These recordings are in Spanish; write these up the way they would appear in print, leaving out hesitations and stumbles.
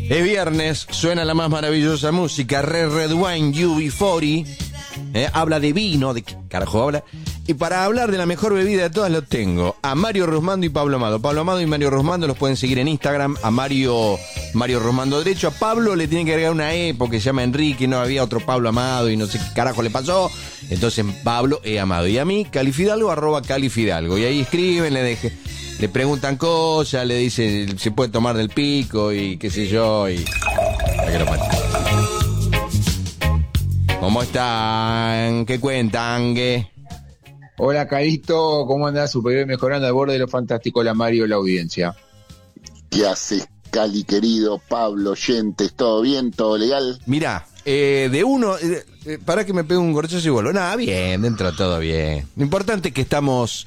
Es viernes, suena la más maravillosa música, Red Wine UB40, habla de vino, ¿de qué carajo habla? Y para hablar de la mejor bebida de todas lo tengo a Mario Rusmando y Pablo Amado. Pablo Amado y Mario Rusmando los pueden seguir en Instagram, a Mario Rusmando derecho, a Pablo le tienen que agregar una E porque se llama Enrique, no había otro Pablo Amado y no sé qué carajo le pasó, entonces Pablo E. Amado. Y a mí, Califidalgo, @Califidalgo, y ahí escriben, le preguntan cosas, le dicen se puede tomar del pico y qué sé yo, y... ¿Cómo están? ¿Qué cuentan? ¿Qué? Hola, Carito, ¿cómo andás? Superior mejorando al borde de lo fantástico, la Mario, la audiencia. ¿Qué haces, Cali, querido? Pablo, oyentes, ¿todo bien? ¿Todo legal? Mirá, de uno... para que me pegue un gorchazo y vuelvo. Nada, bien, dentro todo bien. Lo importante es que estamos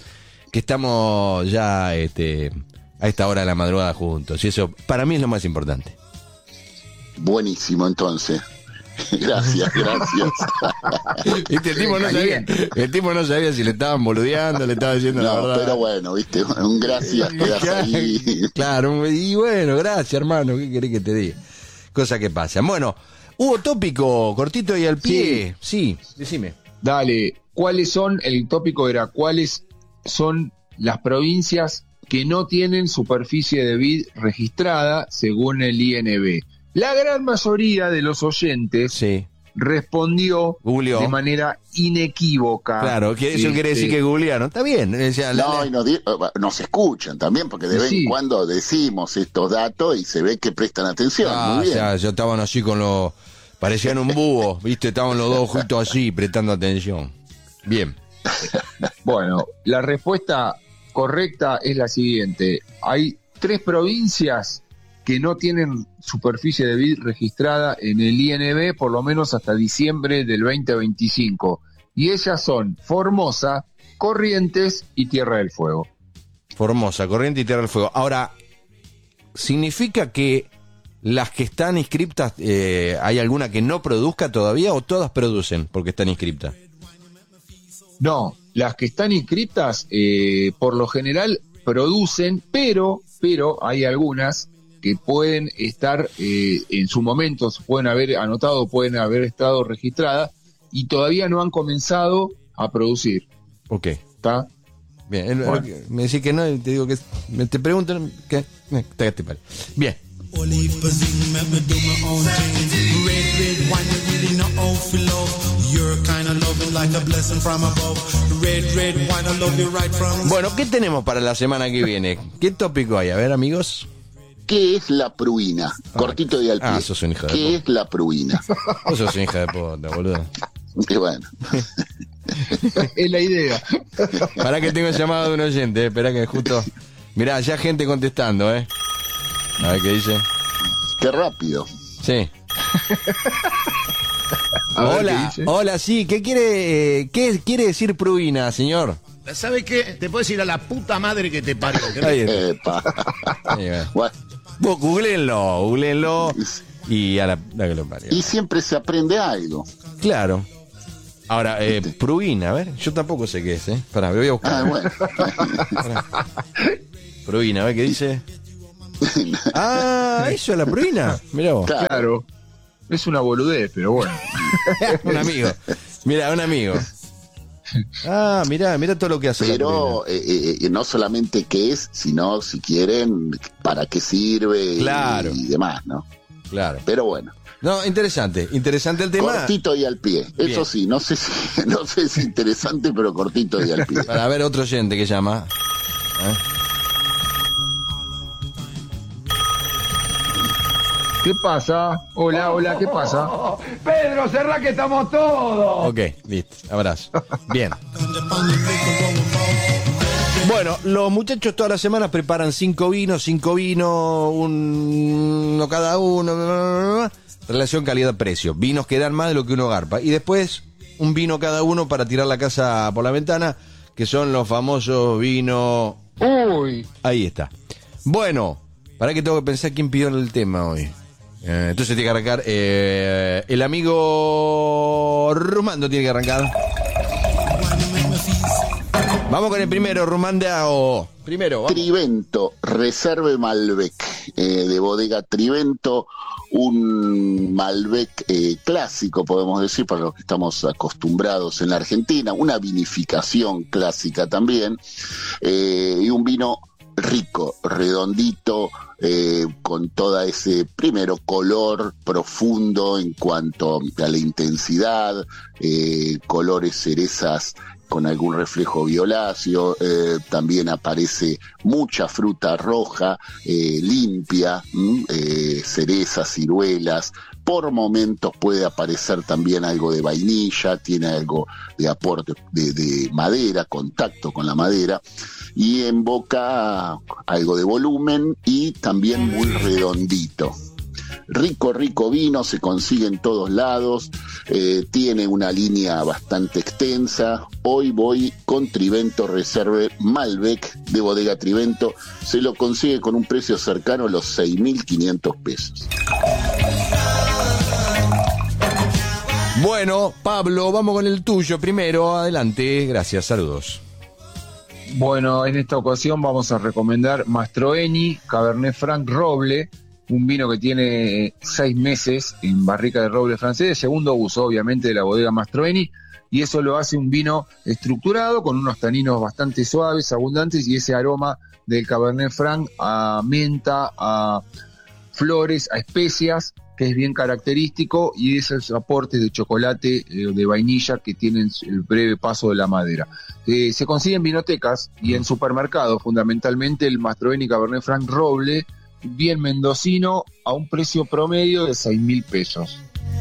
ya a esta hora de la madrugada juntos. Y eso, para mí, es lo más importante. Buenísimo, entonces. Gracias. ¿Viste? El tipo no sabía si le estaban boludeando, le estaba diciendo la verdad. Pero bueno, viste, un gracias quedas ahí. Claro, y bueno, gracias, hermano, ¿qué querés que te diga? Cosa que pasa. Bueno, hubo tópico cortito y al pie. Sí, decime. Dale, el tópico era cuáles son las provincias que no tienen superficie de vid registrada según el INB. La gran mayoría de los oyentes respondió de manera inequívoca. Claro, que eso quiere decir que googlearon. Está bien. Y nos escuchan también, porque de vez en cuando decimos estos datos y se ve que prestan atención. Muy bien. Ya estaban así parecían un búho, ¿viste? Estaban los dos juntos así, prestando atención. Bien. Bueno, la respuesta correcta es la siguiente. Hay 3 provincias que no tienen superficie de vid registrada en el INB por lo menos hasta diciembre del 2025. Y ellas son Formosa, Corrientes y Tierra del Fuego. Formosa, Corrientes y Tierra del Fuego. Ahora, ¿significa que las que están inscriptas, hay alguna que no produzca todavía o todas producen porque están inscriptas? No, las que están inscritas por lo general producen, pero hay algunas que pueden estar en su momento, se pueden haber anotado, pueden haber estado registradas y todavía no han comenzado a producir. Ok. ¿Está? Bien, me decís que no, te digo que te preguntan que te pare. Bien. Bueno, ¿qué tenemos para la semana que viene? ¿Qué tópico hay? A ver, amigos. ¿Qué es la pruina? Cortito y al pie. Sos un hijo de ¿Qué es la pruina? Vos sos un hijo de puta, boludo. Y bueno. Es la idea. Pará que tengo llamado de un oyente, espera que justo... Mirá, ya gente contestando, A ver qué dice. Qué rápido. Sí. Hola, sí, ¿qué quiere decir pruina, señor? ¿Sabe qué? Te puedes ir a la puta madre que te parió. Bueno. Vos googleenlo y a la que lo parió. Y siempre se aprende algo. Claro. Ahora, pruina, a ver, yo tampoco sé qué es, Pará, me voy a buscar. Bueno. Pruina, a ver qué dice. Eso es la pruina. Mirá vos. Claro. Es una boludez, pero bueno. Un amigo. Mirá, un amigo. Mirá todo lo que hace. Pero no solamente qué es, sino si quieren, para qué sirve. Claro. Y demás, ¿no? Claro. Pero bueno. No, interesante el tema. Cortito y al pie. Bien. Eso sí, no sé si es interesante, pero cortito y al pie. Para ver otro oyente que llama. ¿Qué pasa? Hola, ¿qué pasa? Pedro, cerrá que estamos todos. Ok, listo, abrazo. Bien. Bueno, los muchachos todas las semanas preparan 5 vinos, uno cada uno. Relación calidad-precio. Vinos que dan más de lo que uno garpa. Y después, un vino cada uno para tirar la casa por la ventana, que son los famosos vinos... Uy. Ahí está. Bueno, para que tengo que pensar quién pidió el tema hoy. Entonces tiene que arrancar el amigo Rumando tiene que arrancar. Vamos con el primero, Rumandao. Primero, vamos. Trivento, Reserve Malbec, de bodega Trivento, un Malbec clásico, podemos decir, para los que estamos acostumbrados en la Argentina, una vinificación clásica también, y un vino rico, redondito, con toda ese, primero, color profundo en cuanto a la intensidad, colores cerezas con algún reflejo violáceo, también aparece mucha fruta roja, limpia, cerezas, ciruelas. Por momentos puede aparecer también algo de vainilla, tiene algo de aporte de madera, contacto con la madera, y en boca algo de volumen y también muy redondito. Rico vino, se consigue en todos lados, tiene una línea bastante extensa. Hoy voy con Trivento Reserve Malbec de bodega Trivento, se lo consigue con un precio cercano a los 6.500 pesos. Bueno, Pablo, vamos con el tuyo primero, adelante, gracias, saludos. Bueno, en esta ocasión vamos a recomendar Mastroeni Cabernet Franc Roble, un vino que tiene 6 meses en barrica de roble francés, de segundo uso, obviamente, de la bodega Mastroeni, y eso lo hace un vino estructurado, con unos taninos bastante suaves, abundantes, y ese aroma del Cabernet Franc a menta, a flores, a especias, que es bien característico, y esos aportes de chocolate, de vainilla, que tienen el breve paso de la madera. Se consigue en vinotecas y en supermercados, fundamentalmente el Mastroeni Cabernet Franc Roble, bien mendocino, a un precio promedio de 6.000 pesos.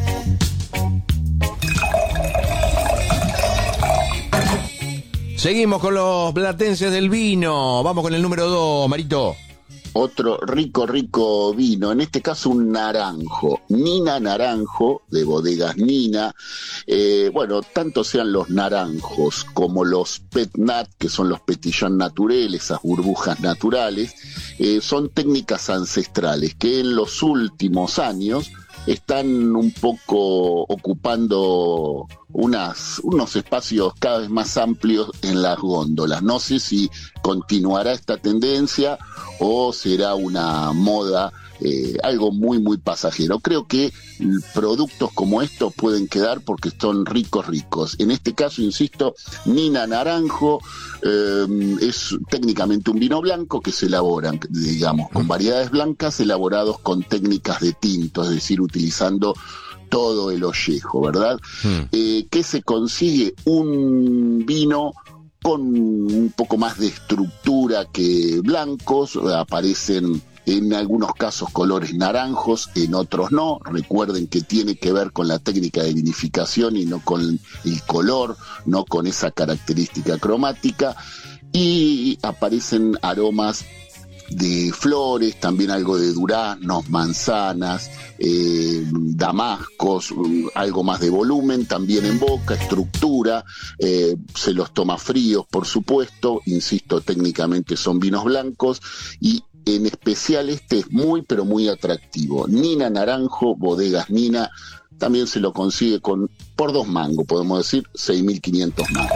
Seguimos con los platenses del vino. Vamos con el número 2, Marito. Otro rico vino, en este caso un naranjo, Nina Naranjo, de bodegas Nina. Bueno, tanto sean los naranjos como los pet nat, que son los petillón naturales, esas burbujas naturales, son técnicas ancestrales que en los últimos años están un poco ocupando unos espacios cada vez más amplios en las góndolas. No sé si continuará esta tendencia o será una moda, algo muy pasajero. Creo que productos como estos pueden quedar porque son ricos. En este caso, insisto, Nina Naranjo es técnicamente un vino blanco que se elaboran, digamos, con variedades blancas elaborados con técnicas de tinto, es decir, utilizando todo el ollejo, ¿verdad? Que se consigue un vino con un poco más de estructura que blancos, aparecen en algunos casos colores naranjos, en otros no. Recuerden que tiene que ver con la técnica de vinificación y no con el color, no con esa característica cromática, y aparecen aromas de flores, también algo de duraznos, manzanas, damascos, algo más de volumen, también en boca, estructura, se los toma fríos, por supuesto, insisto, técnicamente son vinos blancos, y en especial este es pero muy atractivo. Nina Naranjo, bodegas Nina, también se lo consigue por 2 mangos, podemos decir 6.500 mangos.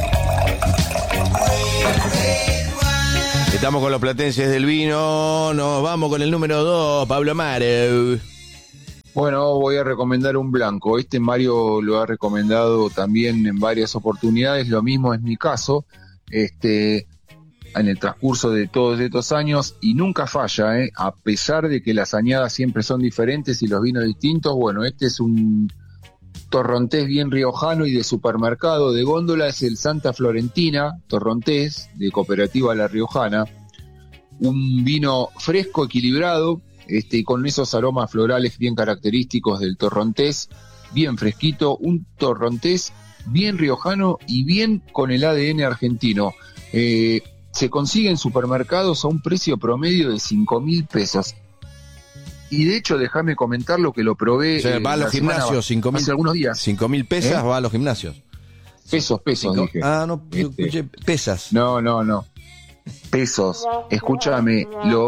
Estamos con los platenses del vino, nos vamos con el número 2, Pablo Amaro. Bueno, voy a recomendar un blanco. Mario lo ha recomendado también en varias oportunidades, lo mismo es mi caso, en el transcurso de todos estos años, y nunca falla, a pesar de que las añadas siempre son diferentes y los vinos distintos. Bueno, este es un torrontés bien riojano y de supermercado, de góndola, es el Santa Florentina Torrontés, de Cooperativa La Riojana. Un vino fresco, equilibrado, con esos aromas florales bien característicos del torrontés, bien fresquito, un torrontés bien riojano y bien con el ADN argentino. Se consigue en supermercados a un precio promedio de 5.000 pesos. Y de hecho, déjame comentar lo que lo probé. O sea, va a los gimnasios, 5.000. Hace algunos días. 5.000 pesas, va a los gimnasios. Pesos, dije. Ah, no, escuché, pesas. No. Pesos. Escúchame,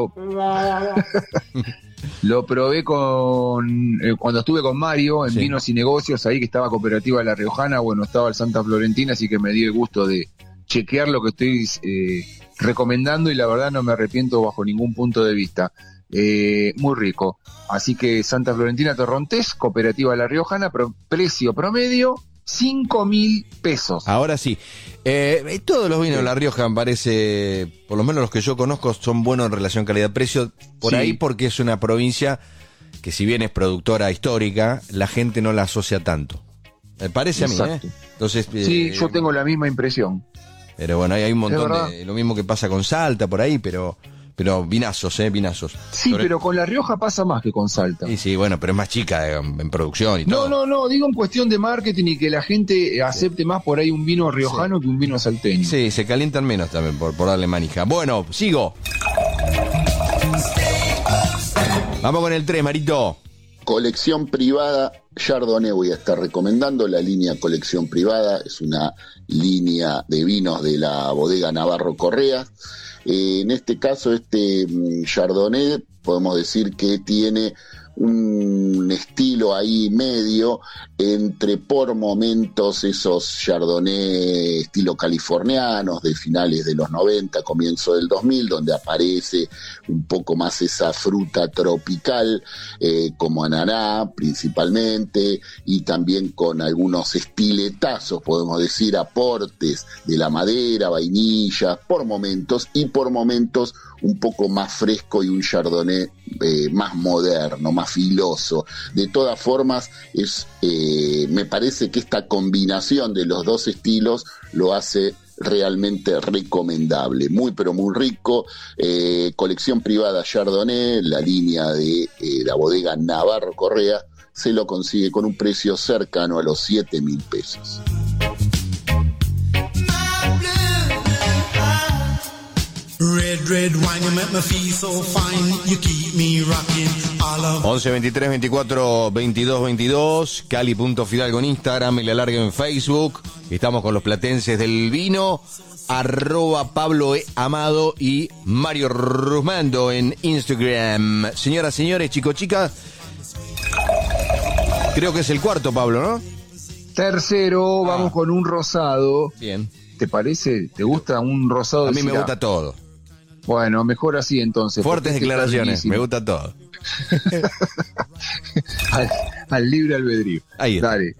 lo probé cuando estuve con Mario en Vinos y Negocios, ahí que estaba Cooperativa La Riojana, bueno, estaba el Santa Florentina, así que me di el gusto de chequear lo que estoy recomendando y la verdad no me arrepiento bajo ningún punto de vista. Muy rico. Así que Santa Florentina Torrontés, Cooperativa La Riojana, precio promedio 5.000 pesos. Ahora sí. Todos los vinos de La Rioja, me parece, por lo menos los que yo conozco, son buenos en relación calidad-precio. Por ahí porque es una provincia que, si bien es productora histórica, la gente no la asocia tanto. Me parece Exacto. a mí, Entonces, sí, yo tengo la misma impresión. Pero bueno, hay un montón de... Lo mismo que pasa con Salta, por ahí, pero vinazos, vinazos. Sí, pero con La Rioja pasa más que con Salta. Sí, bueno, pero es más chica en producción y todo. No, digo en cuestión de marketing y que la gente acepte más por ahí un vino riojano que un vino salteño. Sí, se calientan menos también por darle manija. Bueno, sigo. Vamos con el 3, Marito. Colección privada Chardonnay voy a estar recomendando. La línea Colección Privada es una línea de vinos de la bodega Navarro Correa. En este caso, Chardonnay, podemos decir que tiene un estilo ahí medio entre, por momentos, esos Chardonnay estilo californianos de finales de los 90, comienzo del 2000, donde aparece un poco más esa fruta tropical, como ananá principalmente, y también con algunos estiletazos, podemos decir, aportes de la madera, vainilla, por momentos, y por momentos un poco más fresco y un Chardonnay más moderno, más filoso. De todas formas, me parece que esta combinación de los dos estilos lo hace realmente recomendable. Muy pero muy rico. Colección privada Chardonnay, la línea de la bodega Navarro Correa, se lo consigue con un precio cercano a los 7.000 pesos. Red wine, you make me feel so fine. You keep me rocking all of 11 23 24 22 22. Cali.Fidalgo en Instagram y La Larga en Facebook. Estamos con los platenses del vino. @Pablo E. Amado y Mario Rusmando en Instagram. Señoras, señores, chicos, chicas. Creo que es el cuarto, Pablo, ¿no? Tercero, vamos con un rosado. Bien. ¿Te parece? ¿Te gusta un rosado? A mí me gusta todo. Bueno, mejor así entonces. Fuertes declaraciones, me gusta todo. al libre albedrío. Ahí está. Dale.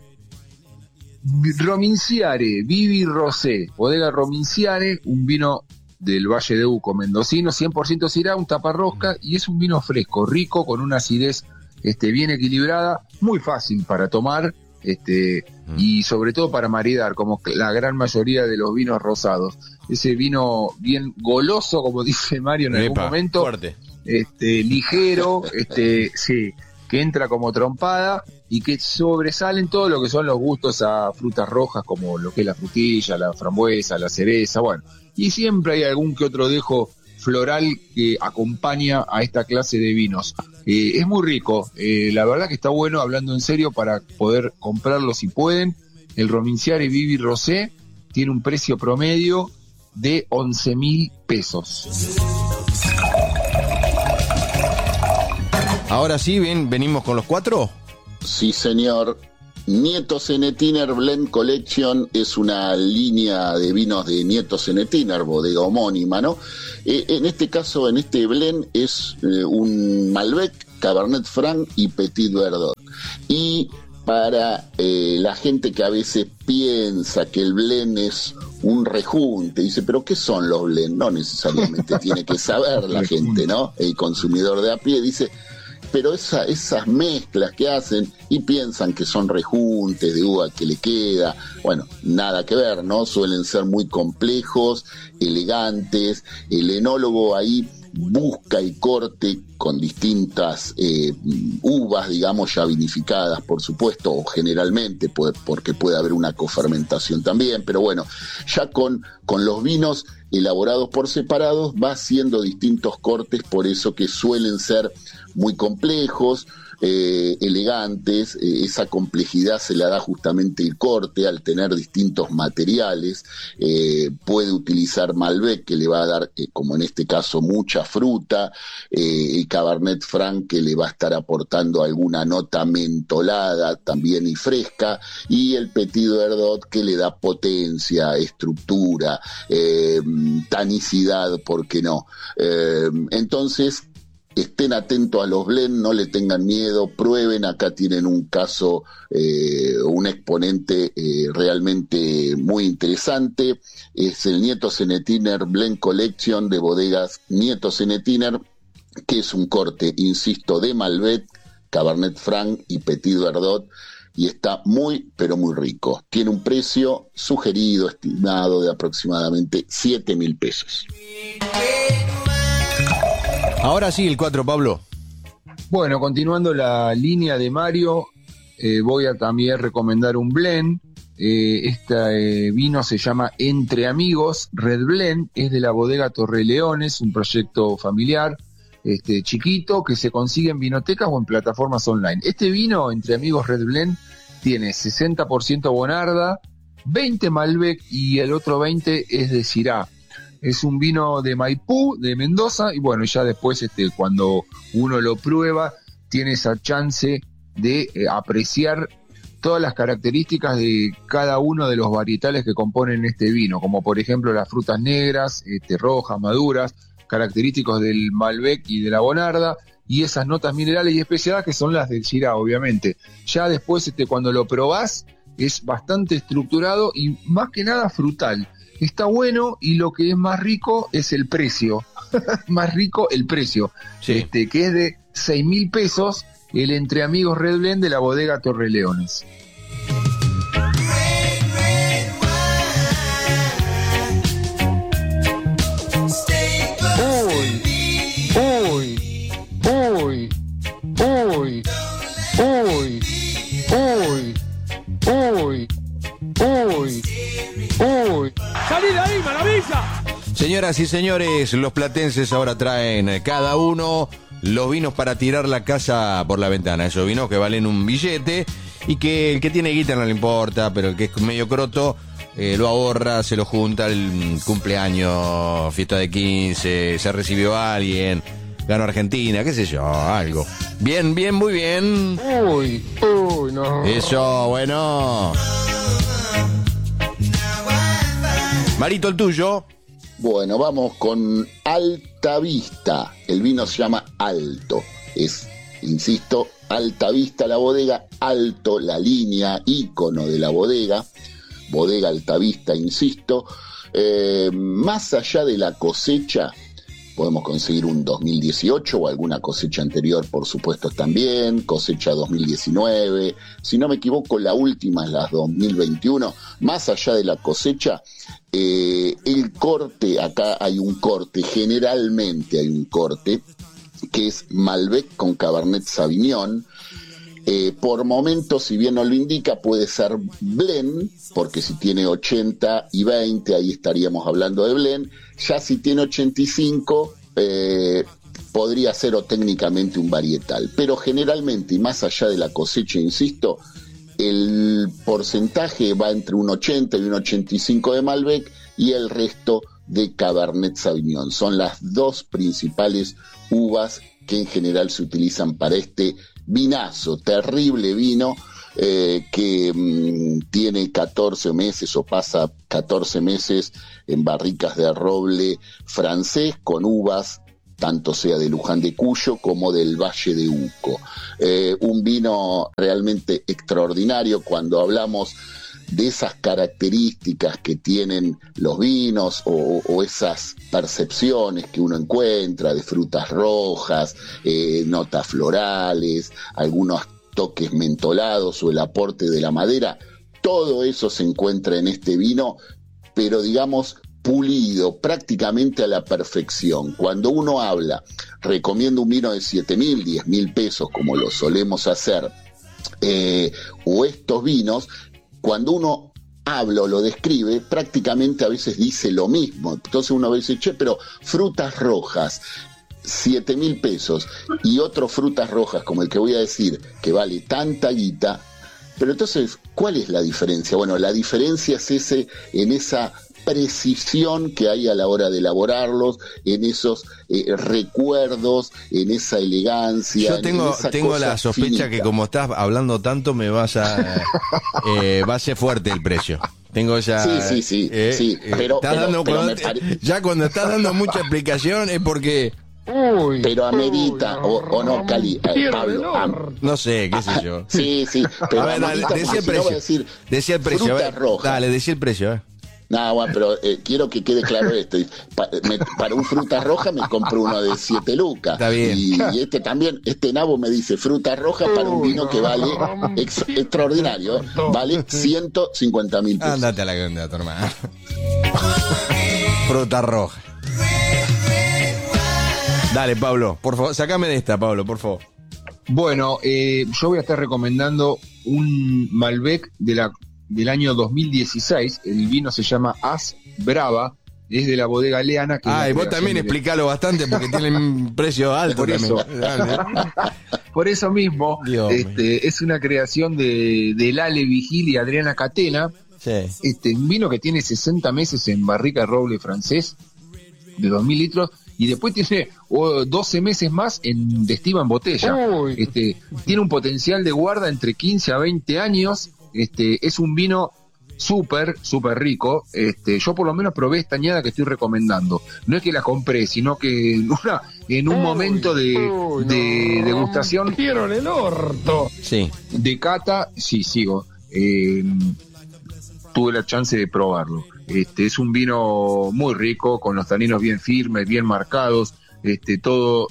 Rominciare, Vivi Rosé, bodega Rominciare, un vino del Valle de Uco, mendocino, 100% Syrah, un taparrosca, y es un vino fresco, rico, con una acidez bien equilibrada, muy fácil para tomar, y sobre todo para maridar, como la gran mayoría de los vinos rosados. Ese vino bien goloso, como dice Mario en algún momento, fuerte. Ligero, sí, que entra como trompada y que sobresalen todo lo que son los gustos a frutas rojas, como lo que es la frutilla, la frambuesa, la cereza, bueno, y siempre hay algún que otro dejo floral que acompaña a esta clase de vinos. Es muy rico, la verdad que está bueno, hablando en serio, para poder comprarlo si pueden. El Rominciare Vivi Rosé tiene un precio promedio de 11.000 pesos. Ahora sí, bien, venimos con los 4. Sí, señor. Nieto Zenetiner Blend Collection es una línea de vinos de Nieto Zenetiner, bodega homónima, ¿no? En este caso, en este blend es un Malbec, Cabernet Franc y Petit Verdot. Y para la gente que a veces piensa que el blend es un rejunte, dice, ¿pero qué son los blend? No necesariamente tiene que saber la gente, ¿no? El consumidor de a pie dice, pero esas mezclas que hacen y piensan que son rejuntes de uva que le queda, bueno, nada que ver, ¿no? Suelen ser muy complejos, elegantes. El enólogo ahí busca y corte con distintas uvas, digamos, ya vinificadas, por supuesto, o generalmente, porque puede haber una cofermentación también, pero bueno, ya con los vinos elaborados por separados, va haciendo distintos cortes, por eso que suelen ser muy complejos, elegantes. Esa complejidad se la da justamente el corte al tener distintos materiales. Puede utilizar Malbec, que le va a dar, como en este caso, mucha fruta, el Cabernet Franc, que le va a estar aportando alguna nota mentolada también y fresca, y el Petit Verdot, que le da potencia, estructura, tanicidad, ¿por qué no? Entonces, estén atentos a los blend, no le tengan miedo, prueben. Acá tienen un caso, un exponente realmente muy interesante. Es el Nieto Zenetiner Blend Collection de bodegas Nieto Zenetiner, que es un corte, insisto, de Malbec, Cabernet Franc y Petit Verdot, y está muy, pero muy rico. Tiene un precio sugerido, estimado, de aproximadamente 7.000 pesos. Ahora sí, el 4, Pablo. Bueno, continuando la línea de Mario, voy a también recomendar un blend. Este vino se llama Entre Amigos Red Blend, es de la bodega Torreleones, un proyecto familiar chiquito que se consigue en vinotecas o en plataformas online. Este vino, Entre Amigos Red Blend, tiene 60% Bonarda, 20 Malbec y el otro 20 es de Syrah. Es un vino de Maipú, de Mendoza, y bueno, ya después cuando uno lo prueba, tiene esa chance de apreciar todas las características de cada uno de los varietales que componen este vino, como por ejemplo las frutas negras, rojas, maduras, característicos del Malbec y de la Bonarda, y esas notas minerales y especiadas que son las del Syrah, obviamente. Ya después, cuando lo probás, es bastante estructurado y más que nada frutal. Está bueno, y lo que es más rico es el precio. Más rico el precio. Sí. Que es de 6.000 pesos, el Entre Amigos Red Blend de la bodega Torreleones. ¡Salí de ahí, maravilla! Señoras y señores, los platenses ahora traen cada uno los vinos para tirar la casa por la ventana. Esos vinos que valen un billete y que el que tiene guita no le importa, pero el que es medio croto lo ahorra, se lo junta, el cumpleaños, fiesta de 15, se recibió a alguien, ganó Argentina, qué sé yo, algo. Bien, bien, muy bien. Uy, no. Eso, bueno. Marito, el tuyo. Bueno, vamos con Alta Vista. El vino se llama Alto. Es, insisto, Alta Vista la bodega, Alto la línea, ícono de la bodega. Bodega Alta Vista, insisto. Más allá de la cosecha, podemos conseguir un 2018 o alguna cosecha anterior, por supuesto, también, cosecha 2019, si no me equivoco, la última es la 2021. Más allá de la cosecha, el corte, acá hay un corte, generalmente hay un corte, que es Malbec con Cabernet Sauvignon. Por momentos, si bien no lo indica, puede ser blend, porque si tiene 80 y 20, ahí estaríamos hablando de blend. Ya si tiene 85, podría ser o técnicamente un varietal. Pero generalmente, y más allá de la cosecha, insisto, el porcentaje va entre un 80 y un 85 de Malbec y el resto de Cabernet Sauvignon. Son las dos principales uvas que en general se utilizan para este vinazo, terrible vino, que tiene 14 meses o pasa 14 meses en barricas de roble francés con uvas, tanto sea de Luján de Cuyo como del Valle de Uco. Un vino realmente extraordinario. Cuando hablamos de esas características que tienen los vinos o esas percepciones que uno encuentra de frutas rojas, notas florales, algunos toques mentolados o el aporte de la madera, todo eso se encuentra en este vino, pero digamos pulido prácticamente a la perfección. Cuando uno habla, recomiendo un vino de 7.000, 10.000 pesos, como lo solemos hacer, o estos vinos, cuando uno habla o lo describe, prácticamente a veces dice lo mismo. Entonces uno dice, che, pero frutas rojas, 7.000 pesos, y otros frutas rojas, como el que voy a decir, que vale tanta guita. Pero entonces, ¿cuál es la diferencia? Bueno, la diferencia es en esa precisión que hay a la hora de elaborarlos, en esos recuerdos, en esa elegancia. Yo tengo la sospecha finita. que como estás hablando tanto me vas a va a ser fuerte el precio. Tengo esa Sí, pero ya cuando estás dando mucha explicación es porque pero amerita o no, Cali, Pablo, no sé, qué sé yo. Sí, pero A ver, dale, amerita, decía el porque si no va a precio. decir Decía el precio, a fruta ver. roja. Dale, decía el precio, No, bueno, pero quiero que quede claro esto. Para un fruta roja me compro uno de 7 lucas. Está bien. Y este también, este nabo me dice fruta roja para un vino que vale extraordinario. Vale 150.000 pesos. Ándate a la grande, tu hermano. Fruta roja. Dale, Pablo, por favor, sacame de esta, Pablo, por favor. Bueno, yo voy a estar recomendando un Malbec del año 2016. El vino se llama As Brava, es de la bodega Leana. Que Y vos también explicalo bastante porque tienen precio alto Por también. eso. Dale. Por eso mismo, Dios mío. es una creación de Lale Vigil y Adriana Catena. Sí. Un vino que tiene 60 meses en barrica de roble francés de 2.000 litros y después tiene 12 meses más de estiva en botella. Tiene un potencial de guarda entre 15 a 20 años. Es un vino súper rico. Yo por lo menos probé esta añada que estoy recomendando. No es que la compré, sino que en un momento de degustación. ¡Quiero en el orto! Sí. De cata, sí, sigo. Tuve la chance de probarlo. Es un vino muy rico, con los taninos bien firmes, bien marcados, todo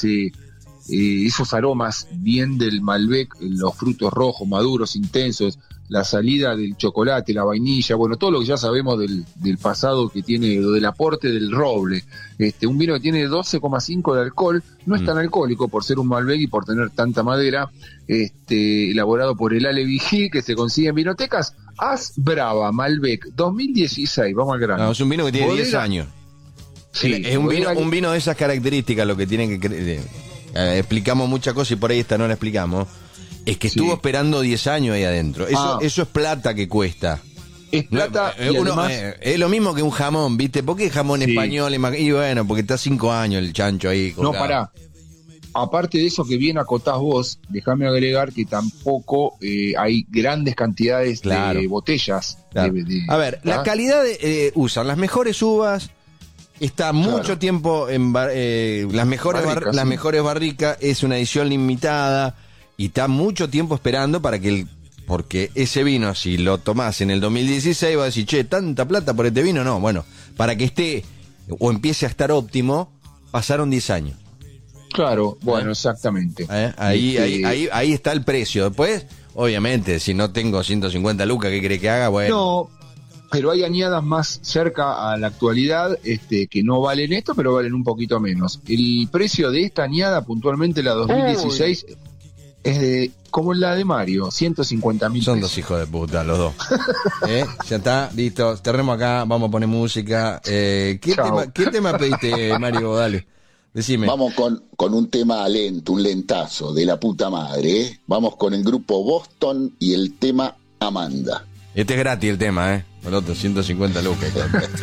esos aromas bien del Malbec, los frutos rojos, maduros, intensos, la salida del chocolate, la vainilla, bueno, todo lo que ya sabemos del pasado que tiene, del aporte del roble. Un vino que tiene 12,5 de alcohol, no es tan alcohólico por ser un Malbec y por tener tanta madera, elaborado por el Ale Vigil, que se consigue en vinotecas. As Brava, Malbec, 2016, vamos al grano. No, es un vino que tiene Bodega. 10 años. Sí, Es un bodega- vino de esas características, lo que tienen que... explicamos muchas cosas y por ahí esta no la explicamos. Es que estuvo esperando 10 años ahí adentro. Eso es plata que cuesta. Es plata y además... es lo mismo que un jamón, ¿viste? ¿Por qué jamón Sí. español? Y bueno, porque está 5 años el chancho ahí. No, colgado. pará. Aparte de eso que bien acotás vos, déjame agregar que tampoco hay grandes cantidades Claro. de botellas. Claro. A ver, la calidad usan las mejores uvas, está mucho tiempo en las mejores Barricas, las sí. mejores barricas, es una edición limitada y está mucho tiempo esperando para que porque ese vino, si lo tomás en el 2016, va a decir, che, tanta plata por este vino. No, bueno, para que esté o empiece a estar óptimo, pasaron 10 años. Claro, bueno, exactamente. Ahí está el precio. Después, obviamente, si no tengo 150 lucas, ¿qué cree que haga? Bueno. No, pero hay añadas más cerca a la actualidad que no valen esto, pero valen un poquito menos. El precio de esta añada, puntualmente la 2016, es de como la de Mario, 150.000 Son pesos. dos hijos de puta, los dos. Ya está, listo. Cerremos acá, vamos a poner música. ¿Qué tema pediste, Mario? Dale, decime. Vamos con un tema lento, un lentazo, de la puta madre, ¿eh? Vamos con el grupo Boston y el tema Amanda. Este es gratis el tema, El otro, 150 lucas.